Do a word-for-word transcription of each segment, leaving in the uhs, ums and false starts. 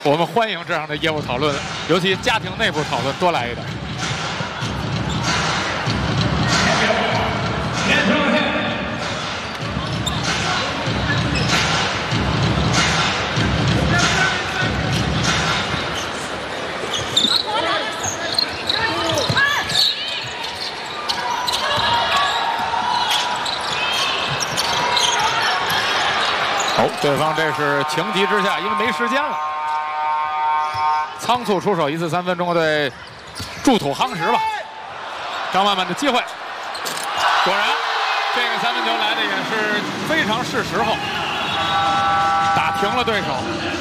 我们欢迎这样的业务讨论，尤其家庭内部讨论多来一点。哦，对方这是情急之下，因为没时间了。 仓促出手一次三分，中国队筑土夯实吧。张曼曼的机会，果然这个三分球来的也是非常是时候，打停了对手。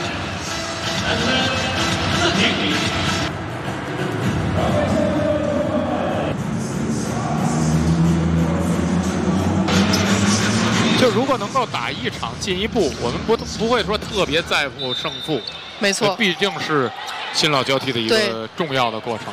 就如果能够打一场进一步，我们不不会说特别在乎胜负。 没错， 毕竟是新老交替的一个重要的过程。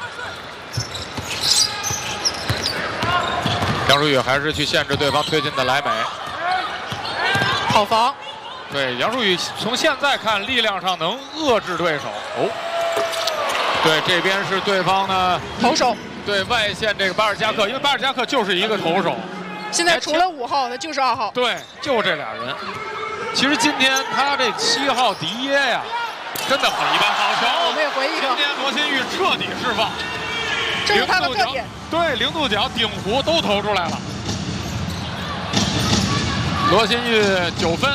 杨舒宇还是去限制对方推进的莱美， 好防。 对，杨舒宇从现在看力量上能遏制对手。哦，对，这边是对方呢投手。 对外线这个巴尔加克，因为巴尔加克就是一个投手。 现在除了五号，他就是二号。 对，就这俩人。其实今天他这七号迪耶呀。 真的很一般，好球！ 我们也回忆过。 今天罗新玉彻底释放， 这是他的特点。 对，零度角、顶弧都投出来了。罗新玉九分，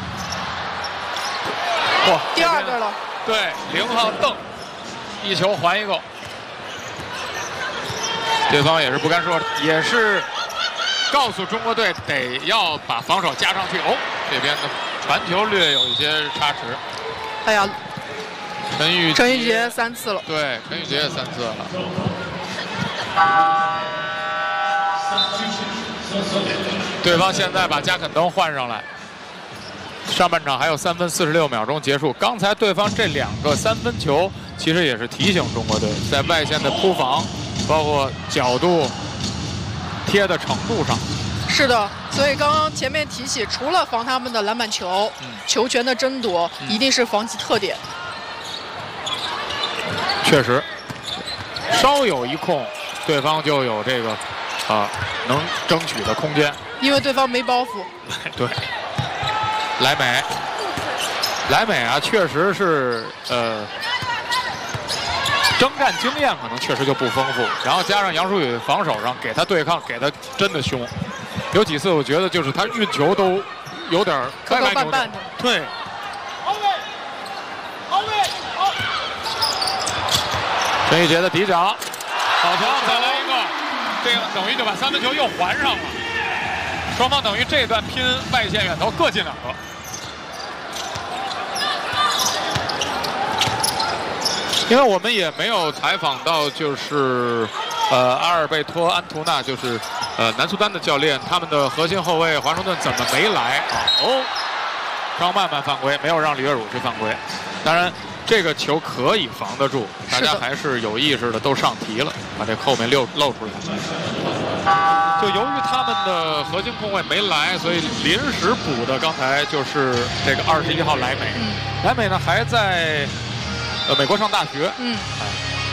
哇， 第二个了。 对，零号邓，一球还一个。对方也是不甘示弱，也是告诉中国队得要把防守加上去。哦，这边的传球略有一些差池。 哎呀。 陈宇陈宇杰三次了， 对，陈宇杰也三次了。对方现在把加肯登换上来，上半场还有三分四十六秒钟结束。刚才对方这两个三分球，其实也是提醒中国队在外线的扑防，包括角度、贴的程度上。 是的，所以刚刚前面提起，除了防他们的篮板球、嗯、球权的争夺，嗯、一定是防其特点。 确实，稍有一空，对方就有这个啊、呃、能争取的空间。 因为对方没包袱。 对，莱美，莱美啊，确实是呃，征战经验可能确实就不丰富，然后加上杨舒宇防守上给他对抗，给他真的凶。有几次我觉得就是他运球都有点磕磕绊绊的。 对。 陈宇杰的底角，好球，再来一个，这个等于就把三分球又还上了。双方等于这段拼外线远投各进两个。因为我们也没有采访到，就是呃阿尔贝托·安图纳，就是呃南苏丹的教练，他们的核心后卫华盛顿怎么没来啊？哦，张曼曼犯规，没有让李月汝去犯规，当然。 这个球可以防得住，大家还是有意识的都上提了，把这后面露露出来。就由于他们的核心控卫没来，所以临时补的刚才就是这个二十一号莱美。嗯、莱美呢还在呃美国上大学。嗯。哎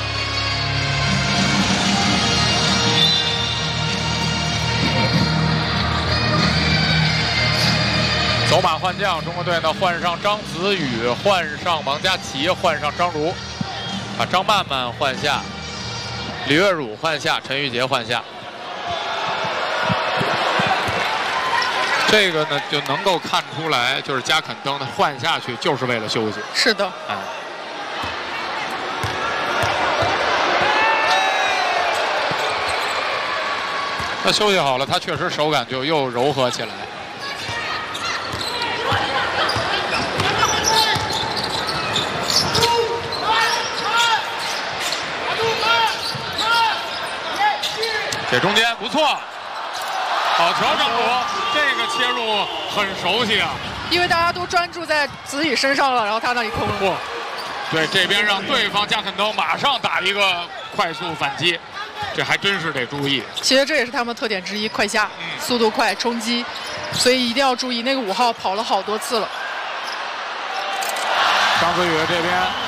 走马换将，中国队呢换上张子宇，换上王佳琪，换上张如，把张曼曼换下，李月汝换下，陈玉杰换下。这个呢就能够看出来，就是加肯登的换下去就是为了休息。 是的， 哎。他休息好了，他确实手感就又柔和起来。 这中间不错，好球张博，这个切入很熟悉啊。 因为大家都专注在子宇身上了，然后他那里空了。 不，对，这边让对方加肯登马上打一个快速反击，这还真是得注意。 其实这也是他们特点之一，快下，嗯、速度快，冲击，所以一定要注意。那个五号跑了好多次了。 张子宇这边